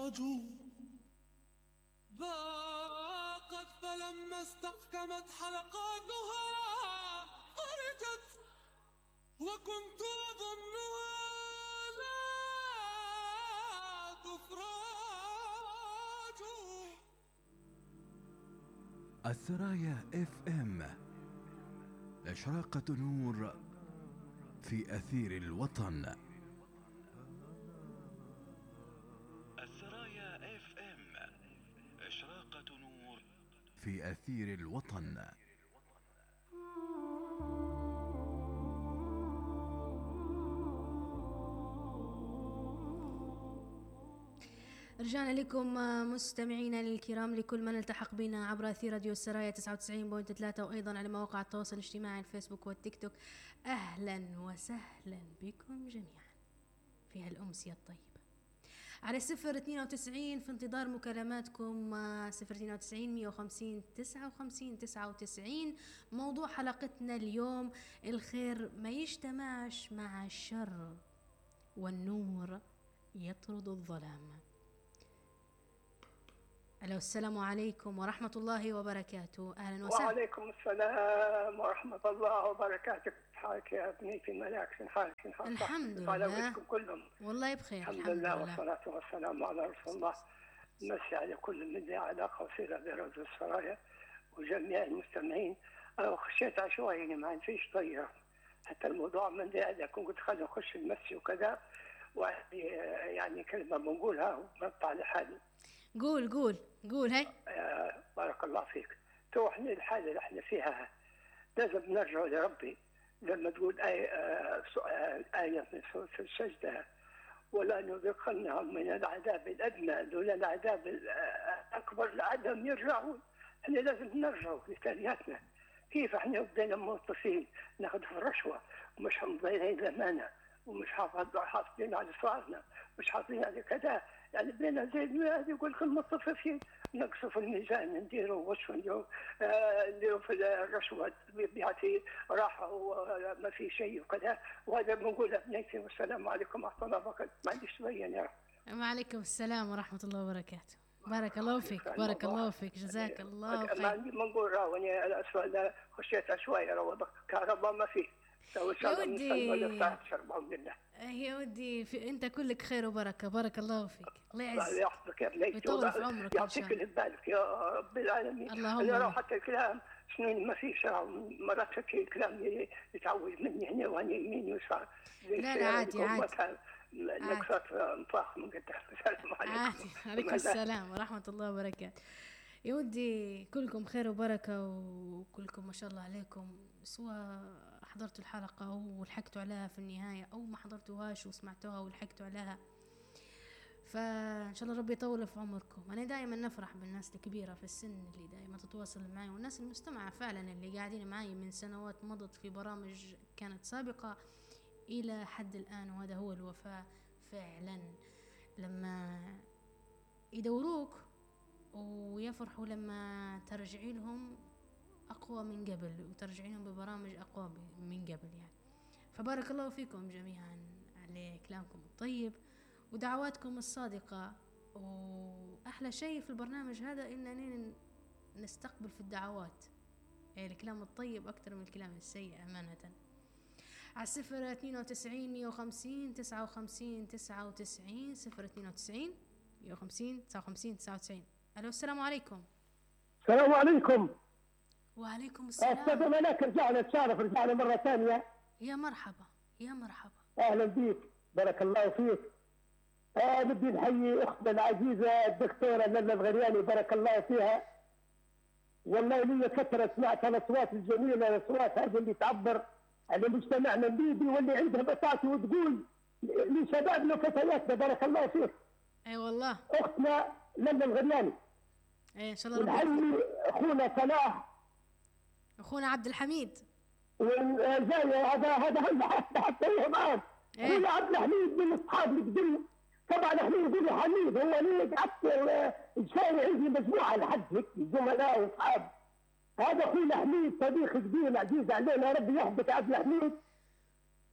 ضاقت فلما استحكمت حلقاتها خرجت وكنت أظنها لا تفرج. السرايا FM، إشراقة نور في أثير الوطن. السرايا FM، إشراقة نور في أثير الوطن. رجعنا لكم مستمعينا الكرام، لكل من التحق بنا عبر أثير راديو السرايا 99.3 وأيضا على مواقع التواصل الاجتماعي الفيسبوك والتيك توك. أهلا وسهلا بكم جميعا في هالأمسية الطيبة على 092 في انتظار مكالماتكم. 092 150 59 99. موضوع حلقتنا اليوم: الخير ما يجتمعش مع الشر، والنور يطرد الظلام. ألو، السلام عليكم ورحمة الله وبركاته. أهلا وسهلا. وعليكم السلام ورحمة الله وبركاته. حالك يا بنيتي ملاك؟ شن حالك؟ الحمد لله. على كلهم والله بخير الحمد لله. والصلاة والسلام على رسول الله. مسي على كل من ذي علاقة وصيلة براديو السرايا وجميع المستمعين. أنا خشيت عشوائي ما فيش طيرة حتى الموضوع من ذي أكون قلت خلينا نخش المسي وكذا، يعني كلمة بنقولها ونقطع لحالي. قول هاي. بارك الله فيك. توحني الحالة اللي احنا فيها لازم نرجع لربي. لما تقول آية من سورة السجدة: ولا نذيقنهم من العذاب الأدنى دون العذاب الأكبر لعلهم يرجعون. احنا لازم نرجع لتالياتنا. كيف احنا بدينا موظفين ناخذ في الرشوة ومش مضيعين الأمانة ومش حافظين على صغارنا مش حافظين على كذا، يعني بينا زي هذه يقول لك المطففين نقصوا في الميزان نديروا وش نديروا في الرشوة بيعطي راحة وما في شيء وكذا. وهذا بنقول ابنيتي. والسلام عليكم ورحمة الله وبركاته. ما عنديش شوية يا رب. وعليكم السلام ورحمة الله وبركاته. بارك الله فيك، بارك الله فيك، جزاك الله خير. ما عندي منقول راوني الأسفل خشيت شوية روضك كهرباء ما فيه. يا ودي انت كلك خير وبركه. بارك الله فيك. الله يحفظك يا بنيتي ويطول في عمرك. يعطيك اللي بالك يا رب العالمين. اللهم انا حتى الكلام سنين ما فيش مرات هيك الكلام يتعوج مني هنا وهنا يمين ويسار. لا عادي نقصت مفاخ من قدام. السلام عليكم. عادي. عليكم السلام ورحمه الله وبركاته. يا ودي كلكم خير وبركه وكلكم ما شاء الله عليكم، سواء حضرتوا الحلقة أو لحقتوا عليها في النهاية أو ما حضرتوهاش وسمعتوها ولحقتوا عليها. فإن شاء الله ربي يطول في عمركم. أنا دائما نفرح بالناس الكبيرة في السن اللي دائما تتواصل معي، والناس المستمعة فعلا اللي قاعدين معي من سنوات مضت في برامج كانت سابقة إلى حد الآن. وهذا هو الوفاء فعلا، لما يدوروك ويفرحوا لما ترجعي لهم أقوى من قبل وترجعينهم ببرامج أقوى من قبل يعني. فبارك الله فيكم جميعا على كلامكم الطيب ودعواتكم الصادقة. وأحلى شيء في البرنامج هذا إننا نستقبل في الدعوات الكلام الطيب أكثر من الكلام السيء أمانة. على 092 150 59 99 092 150 59 99. ألو، السلام عليكم. السلام عليكم. وعليكم السلام. أستاذ ملاك رجعنا نتشارف، رجعنا مرة ثانية. يا مرحبا يا مرحبا. أهلا بيك، بارك الله فيك. بدي نحيي أختنا العزيزة الدكتورة للا الغرياني، بارك الله فيها. والله لي كثرة سمعت الأصوات الجميلة، الأصوات هذه اللي تعبر على مجتمعنا الليبي واللي عندها بساطة وتقول لشبابنا وفتياتنا، بارك الله فيك. أي والله. أختنا للا الغرياني. إن شاء الله. ونحيي أخونا صلاح، أخونا عبد الحميد. هذا هلا حتى هو معاك. هو عبد الحميد من أصحاب القديم. طبعا احنا نقول حميد هو ليه قعدت الشارع عندي مجموعة لحد هيك زملاء وأصحاب. هذا أخونا حميد صديق كبير عزيز علينا، ربي يحفظك عبد الحميد.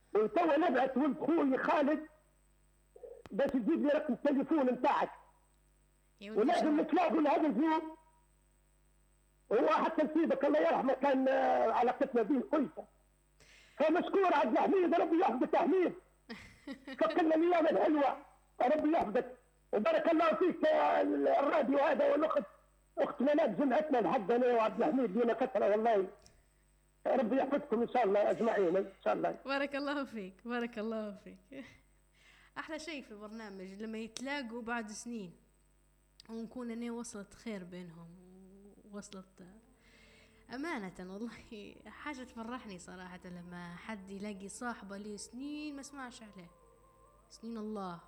وتوا نبعث ولد خوي خالد باش تجيب لي رقم التليفون نتاعك. يا ولدي ولازم نتلاقوا الهدف. هو حتى سيدك الله يرحمه كان علاقتنا به كويسه. فمشكور عبد الحميد، ربي يحفظك يا حميد. فكرنا الايام الحلوه، ربي يحفظك وبارك الله فيك. الراديو هذا والاخت اختنا ناد جمعتنا لحد انا وعبد الحميد لنا كثره والله. ربي يحفظكم ان شاء الله اجمعين ان شاء الله. بارك الله فيك، بارك الله فيك. احلى شيء في البرنامج لما يتلاقوا بعد سنين ونكون اني وصلت خير بينهم ووصلت امانه. والله حاجه تفرحني صراحه لما حد يلاقي صاحبه لي سنين ما اسمعش عليه، سنين الله،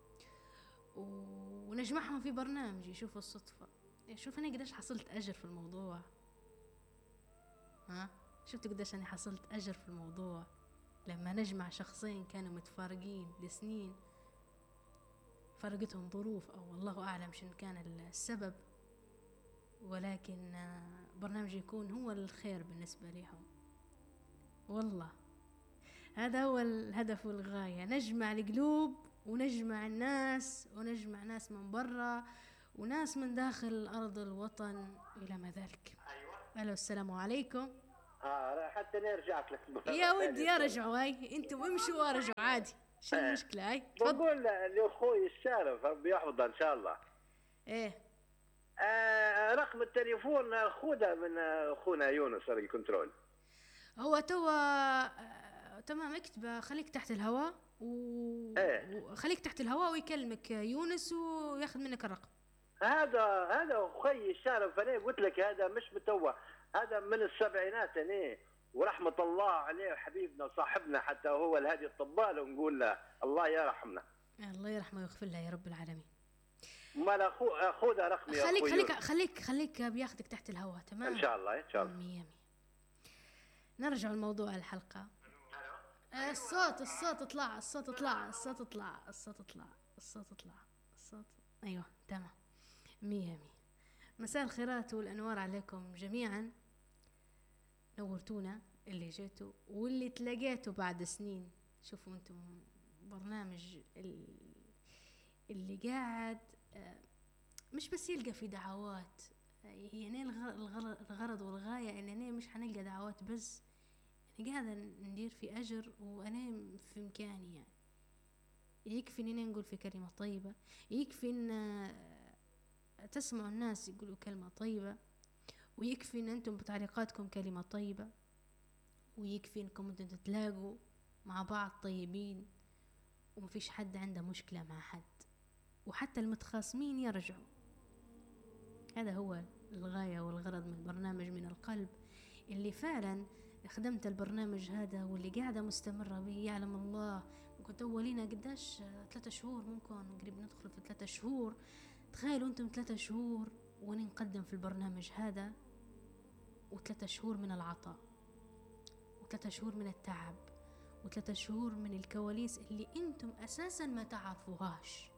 ونجمعهم في برنامج يشوفوا الصدفه. شوف انا قديش حصلت اجر في الموضوع. ها شفت قديش انا حصلت اجر في الموضوع لما نجمع شخصين كانوا متفارقين لسنين، فرقتهم ظروف او الله اعلم شن كان السبب، ولكن برنامج يكون هو الخير بالنسبة لهم. والله هذا هو الهدف والغاية، نجمع القلوب ونجمع الناس، ونجمع ناس من برا وناس من داخل أرض الوطن إلى ما ذلك. ألو السلام عليكم. حتى نرجعك لك يا ودي يا رجعوا، هاي انتم امشوا ورجعوا عادي، شو المشكلة؟ هاي بقول لاخوي الشارف ربي يحفظه ان شاء الله. ايه رقم التليفون خذه من اخونا يونس الكنترول. هو توا تمام، اكتبه خليك تحت الهواء وخليك تحت الهواء ويكلمك يونس وياخذ منك الرقم. هذا اخوي الشارف، انا قلت لك هذا مش متوه، هذا من السبعينات انا، ورحمه الله عليه حبيبنا وصاحبنا حتى هو الهادي الطبال، ونقول له الله يرحمنا. الله يرحمه ويغفر له يا رب العالمين. مال خذ رقمي يا اخوي. خليك بياخذك تحت الهواء. تمام ان شاء الله ان شاء الله. مية. نرجع لموضوع الحلقه. الصوت اطلع. ايوه تمام. مية. مساء الخيرات والانوار عليكم جميعا، نورتونا اللي جيتوا واللي تلاقيتوا بعد سنين. شوفوا انتم برنامج اللي قاعد مش بس يلقى في دعوات، يعني الغرض والغاية ان انا مش حنلقى دعوات بس، انا قاعدة ندير في اجر وانا في امكاني. يعني يكفي اننا نقول في كلمة طيبة، يكفي ان تسمعوا الناس يقولوا كلمة طيبة، ويكفي ان انتم بتعليقاتكم كلمة طيبة، ويكفي انكم انتم تتلاقوا مع بعض طيبين ومفيش حد عنده مشكلة مع حد، وحتى المتخاصمين يرجعوا. هذا هو الغاية والغرض من برنامج من القلب اللي فعلا خدمت البرنامج هذا واللي قاعدة مستمرة به. يعلم الله كنت أولينا قداش 3 شهور، ممكن قريب ندخل في 3 شهور. تخيلوا أنتم 3 شهور وأنا نقدم في البرنامج هذا، و3 شهور من العطاء، و3 شهور من التعب، و3 شهور من الكواليس اللي أنتم أساسا ما تعرفوهاش.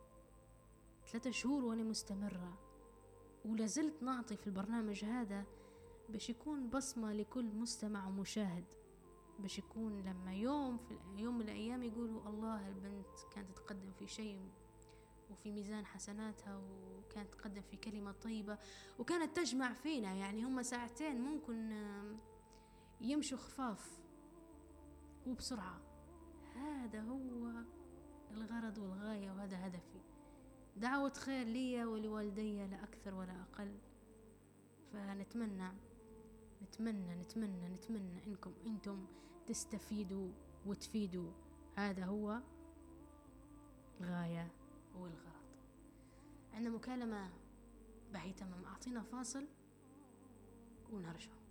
3 شهور وأنا مستمرة ولازلت نعطي في البرنامج هذا باش يكون بصمة لكل مستمع ومشاهد، باش يكون لما يوم من الأيام يقولوا الله البنت كانت تقدم في شيء وفي ميزان حسناتها، وكانت تقدم في كلمة طيبة وكانت تجمع فينا. يعني هم ساعتين ممكن يمشوا خفاف وبسرعة. هذا هو الغرض والغاية، وهذا هدفي، دعوة خير لي ولوالدي لا أكثر ولا أقل. فنتمنى نتمنى نتمنى نتمنى إنكم أنتم تستفيدوا وتفيدوا. هذا هو الغاية والغرض. عندنا مكالمة بهي تمام، أعطينا فاصل ونرجع.